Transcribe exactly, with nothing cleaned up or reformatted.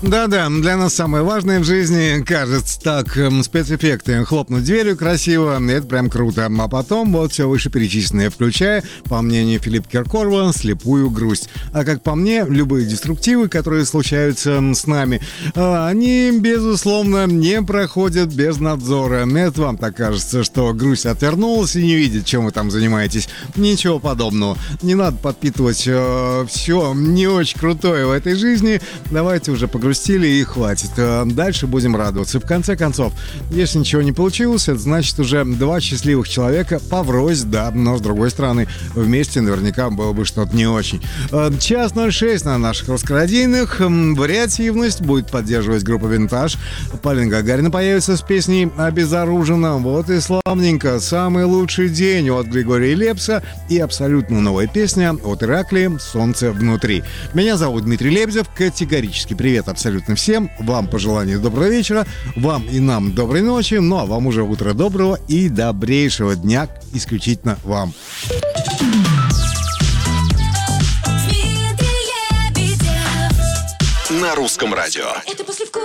Да-да, для нас самое важное в жизни, кажется, так, эм, спецэффекты. Хлопнуть дверью красиво, это прям круто. А потом вот все вышеперечисленное, включая, по мнению Филиппа Киркорова, слепую грусть. А как по мне, любые деструктивы, которые случаются м, с нами, а, они, безусловно, не проходят без надзора. Это вам так кажется, что грусть отвернулась и не видит, чем вы там занимаетесь. Ничего подобного. Не надо подпитывать э, все не очень крутое в этой жизни. Давайте уже погрустили и хватит. Э, Дальше будем радоваться. В конце концов, если ничего не получилось, это значит уже два счастливых человека поврось, да, но с другой стороны, вместе наверняка было бы что-то не очень. Э, Час ноль шесть на наших русскородийных. М, Вариативность будет поддерживать группа «Винтаж». Полина Гагарина появится с песней «Обезоружена». Вот и славненько. Самый лучший день от Григория Лепса и абсолютно новая песня от Иракли «Солнце внутри». Меня зовут Дмитрий Лебедев. Категорически привет абсолютно всем. Вам пожелание доброго вечера, вам и нам доброй ночи, ну а вам уже утро доброго и добрейшего дня исключительно вам. На русском радио. Это послевкусие.